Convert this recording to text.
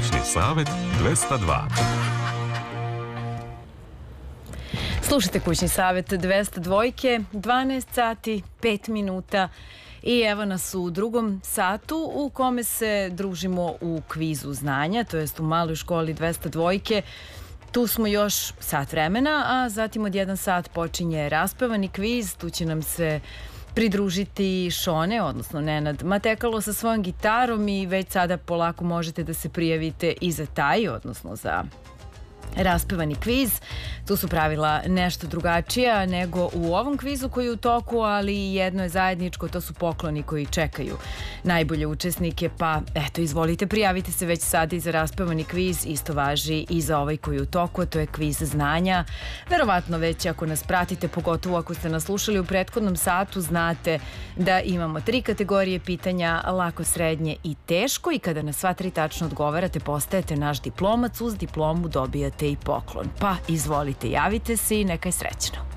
Kućni savet 202. Slušajte Kućni savet 202, 12 sati, 5 minuta i evo nas u drugom satu u kome se družimo u kvizu znanja, to jest u maloj školi 202. Tu smo još sat vremena, a zatim od 1 sat počinje raspevani kviz. Tu će nam se pridružiti Šone, odnosno Nenad Matekalo sa svojom gitarom i već sada polako možete da se prijavite i za taj, odnosno za raspevani kviz. Tu su pravila nešto drugačija nego u ovom kvizu koji je u toku, ali jedno je zajedničko, to su pokloni koji čekaju najbolje učesnike, pa eto, izvolite, prijavite se već sad i za raspevani kviz. Isto važi i za ovaj koji je u toku, to je kviz znanja. Verovatno već ako nas pratite, pogotovo ako ste nas slušali u prethodnom satu, znate da imamo 3 kategorije pitanja, lako, srednje i teško, i kada na sva 3 tačno odgovarate, postajete naš diplomac, uz diplomu dobijate i poklon. Pa izvolite, javite se i neka je srećno.